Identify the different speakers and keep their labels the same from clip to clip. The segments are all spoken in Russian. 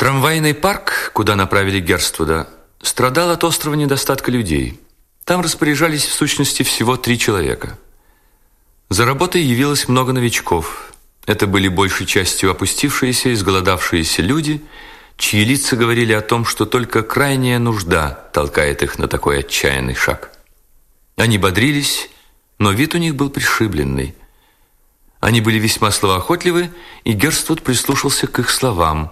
Speaker 1: Трамвайный парк, куда направили Герствуда, страдал от острого недостатка людей. Там распоряжались в сущности всего 3 человека. За работой явилось много новичков. Это были большей частью опустившиеся, изголодавшиеся люди, чьи лица говорили о том, что только крайняя нужда толкает их на такой отчаянный шаг. Они бодрились, но вид у них был пришибленный. Они были весьма словоохотливы, и Герствуд прислушался к их словам.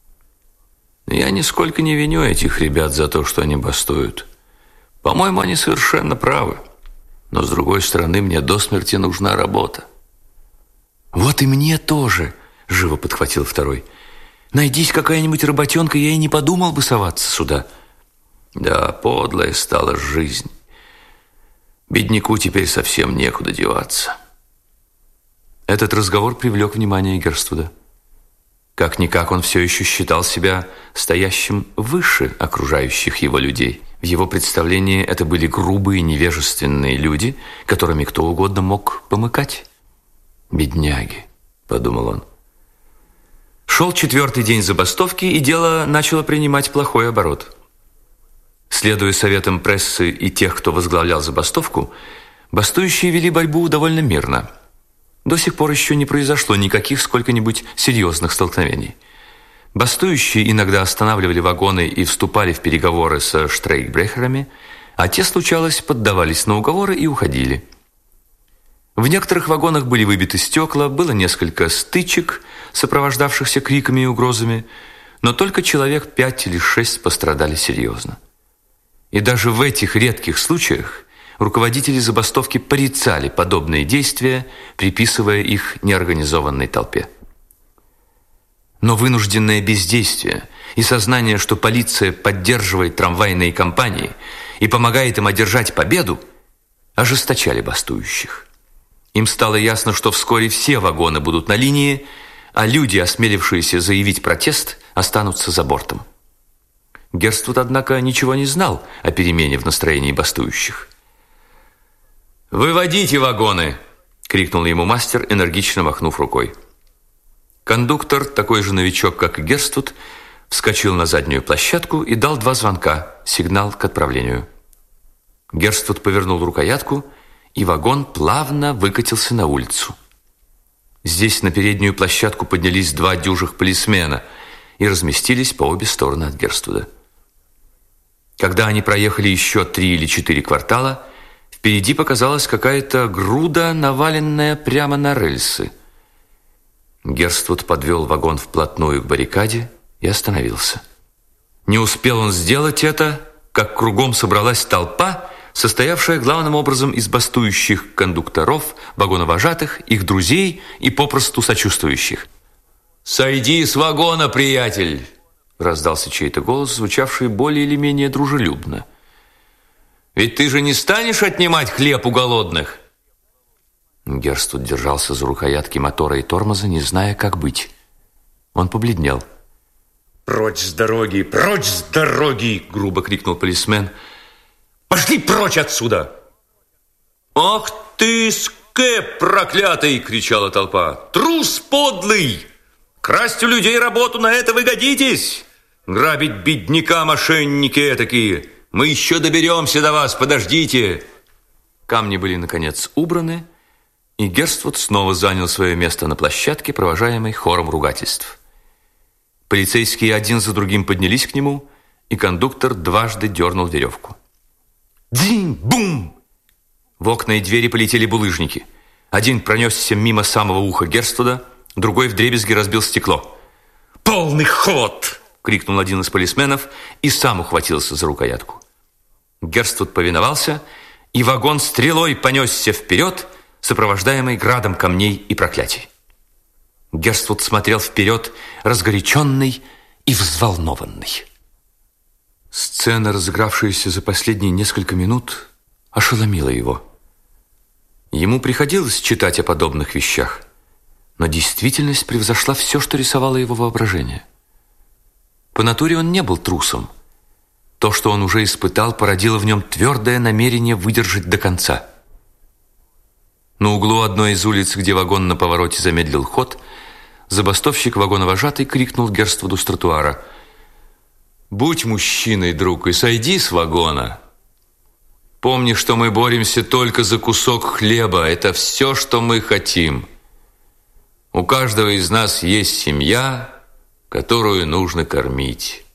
Speaker 1: «Я нисколько не виню этих ребят за то, что они бастуют. По-моему, они совершенно правы. Но, с другой стороны, мне до смерти нужна работа». «Вот и мне тоже», – живо подхватил второй. «Найдись какая-нибудь работенка, я и не подумал бы соваться сюда». «Да, подлая стала жизнь. Бедняку теперь совсем некуда деваться». Этот разговор привлек внимание Герствуда. Как-никак он все еще считал себя стоящим выше окружающих его людей. В его представлении это были грубые, невежественные люди, которыми кто угодно мог помыкать. «Бедняги», — подумал он. Шел 4-й день забастовки, и дело начало принимать плохой оборот. Следуя советам прессы и тех, кто возглавлял забастовку, бастующие вели борьбу довольно мирно. До сих пор еще не произошло никаких сколько-нибудь серьезных столкновений. Бастующие иногда останавливали вагоны и вступали в переговоры со штрейкбрехерами, а те, случалось, поддавались на уговоры и уходили. В некоторых вагонах были выбиты стекла, было несколько стычек, сопровождавшихся криками и угрозами, но только человек 5 или 6 пострадали серьезно. И даже в этих редких случаях руководители забастовки порицали подобные действия, приписывая их неорганизованной толпе. Но вынужденное бездействие и сознание, что полиция поддерживает трамвайные компании и помогает им одержать победу, ожесточали бастующих. Им стало ясно, что вскоре все вагоны будут на линии, а люди, осмелившиеся заявить протест, останутся за бортом. Герствуд, однако, ничего не знал о перемене в настроении бастующих. «Выводите вагоны!» – крикнул ему мастер, энергично махнув рукой. Кондуктор, такой же новичок, как и Герствуд, вскочил на заднюю площадку и дал 2 звонка, сигнал к отправлению. Герствуд повернул рукоятку, и вагон плавно выкатился на улицу. Здесь на переднюю площадку поднялись 2 дюжих полисмена и разместились по обе стороны от Герствуда. Когда они проехали еще 3 или 4 квартала, впереди показалась какая-то груда, наваленная прямо на рельсы. Герствуд подвел вагон вплотную к баррикаде и остановился. Не успел он сделать это, как кругом собралась толпа, состоявшая главным образом из бастующих кондукторов, вагоновожатых, их друзей и попросту сочувствующих. «Сойди с вагона, приятель!» – раздался чей-то голос, звучавший более или менее дружелюбно. «Ведь ты же не станешь отнимать хлеб у голодных?» Герствуд держался за рукоятки мотора и тормоза, не зная, как быть. Он побледнел. «Прочь с дороги! Прочь с дороги!» – грубо крикнул полисмен. «Пошли прочь отсюда!» «Ах ты, скэп проклятый!» – кричала толпа. «Трус подлый! Красть у людей работу, на это вы годитесь! Грабить бедняка мошенники этакие! Мы еще доберемся до вас, подождите!» Камни были, наконец, убраны, и Герствуд снова занял свое место на площадке, провожаемый хором ругательств. Полицейские один за другим поднялись к нему, и кондуктор дважды дернул веревку. Дзинь-бум! В окна и двери полетели булыжники. Один пронесся мимо самого уха Герствуда, другой вдребезги разбил стекло. «Полный ход!» — крикнул один из полисменов и сам ухватился за рукоятку. Герствуд повиновался, и вагон стрелой понесся вперед, сопровождаемый градом камней и проклятий. Герствуд смотрел вперед, разгоряченный и взволнованный. Сцена, разыгравшаяся за последние несколько минут, ошеломила его. Ему приходилось читать о подобных вещах, но действительность превзошла все, что рисовало его воображение. По натуре он не был трусом. То, что он уже испытал, породило в нем твердое намерение выдержать до конца. На углу одной из улиц, где вагон на повороте замедлил ход, забастовщик вагоновожатый крикнул Герствуду с тротуара: Будь мужчиной, друг, и сойди с вагона. Помни, что мы боремся только за кусок хлеба. Это все, что мы хотим. У каждого из нас есть семья, которую нужно кормить.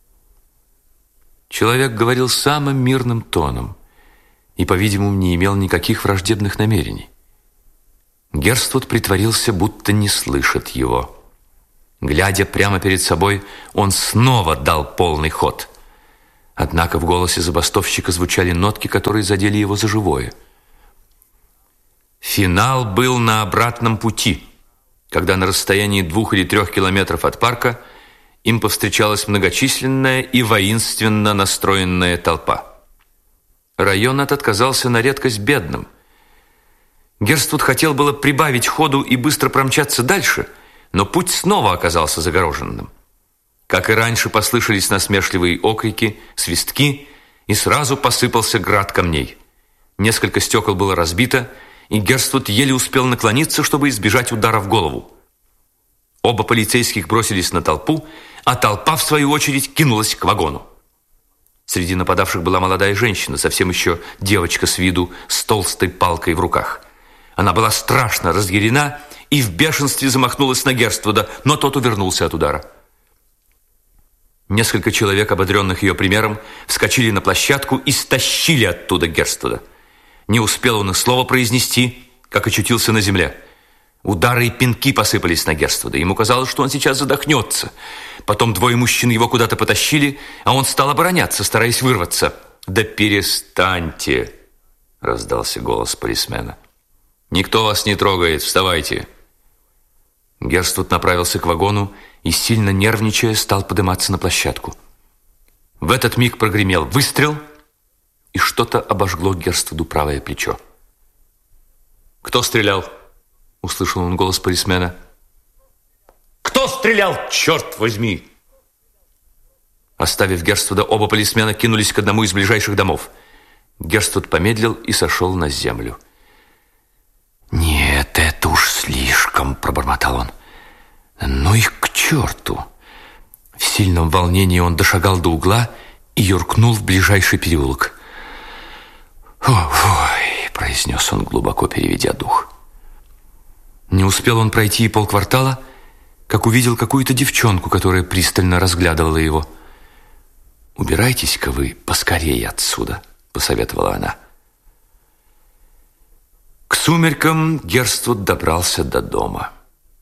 Speaker 1: Человек говорил самым мирным тоном и, по-видимому, не имел никаких враждебных намерений. Герствуд притворился, будто не слышит его. Глядя прямо перед собой, он снова дал полный ход. Однако в голосе забастовщика звучали нотки, которые задели его за живое. Финал был на обратном пути, когда на расстоянии 2 или 3 километров от парка им повстречалась многочисленная и воинственно настроенная толпа. Район этот казался на редкость бедным. Герствуд хотел было прибавить ходу и быстро промчаться дальше, но путь снова оказался загороженным. Как и раньше, послышались насмешливые окрики, свистки, и сразу посыпался град камней. Несколько стекол было разбито, и Герствуд еле успел наклониться, чтобы избежать удара в голову. Оба полицейских бросились на толпу, а толпа, в свою очередь, кинулась к вагону. Среди нападавших была молодая женщина, совсем еще девочка с виду, с толстой палкой в руках. Она была страшно разъярена и в бешенстве замахнулась на Герствуда, но тот увернулся от удара. Несколько человек, ободренных ее примером, вскочили на площадку и стащили оттуда Герствуда. Не успел он и слова произнести, как очутился на земле. Удары и пинки посыпались на Герствуда. Ему казалось, что он сейчас задохнется. Потом 2 мужчин его куда-то потащили, а он стал обороняться, стараясь вырваться. «Да перестаньте!» — раздался голос полисмена. «Никто вас не трогает, вставайте!» Герствуд направился к вагону и, сильно нервничая, стал подниматься на площадку. В этот миг прогремел выстрел, и что-то обожгло Герствуду правое плечо. «Кто стрелял?» — услышал он голос полисмена. «Кто стрелял, черт возьми?» Оставив Герствуда, оба полисмена кинулись к одному из ближайших домов. Герствуд помедлил и сошел на землю. «Нет, это уж слишком», — пробормотал он. «Ну их к черту!» В сильном волнении он дошагал до угла и юркнул в ближайший переулок. «Ой», — произнес он, глубоко переведя дух. Не успел он пройти и полквартала, как увидел какую-то девчонку, которая пристально разглядывала его. «Убирайтесь-ка вы поскорее отсюда», — посоветовала она. К сумеркам Герствуд добрался до дома.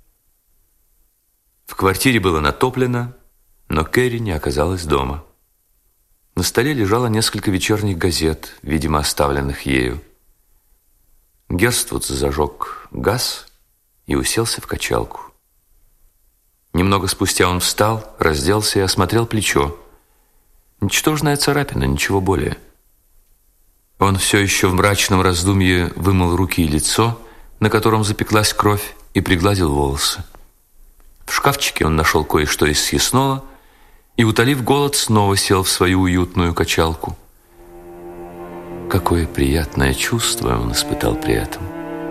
Speaker 1: В квартире было натоплено, но Кэрри не оказалась дома. На столе лежало несколько вечерних газет, видимо, оставленных ею. Герствуд зажег газ и уселся в качалку. Немного спустя он встал, разделся и осмотрел плечо. Ничтожная царапина, ничего более. Он все еще в мрачном раздумье вымыл руки и лицо, на котором запеклась кровь, и пригладил волосы. В шкафчике он нашел кое-что из съестного и, утолив голод, снова сел в свою уютную качалку. Какое приятное чувство он испытал при этом.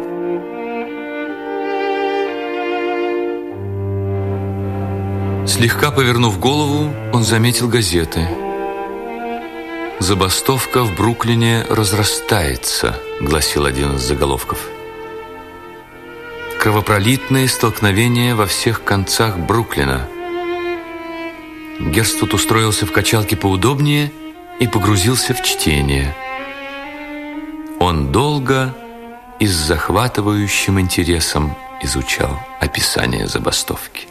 Speaker 1: Слегка повернув голову, он заметил газеты. «Забастовка в Бруклине разрастается», — гласил один из заголовков. «Кровопролитные столкновения во всех концах Бруклина». Герствуд устроился в качалке поудобнее и погрузился в чтение. Он долго и с захватывающим интересом изучал описание забастовки.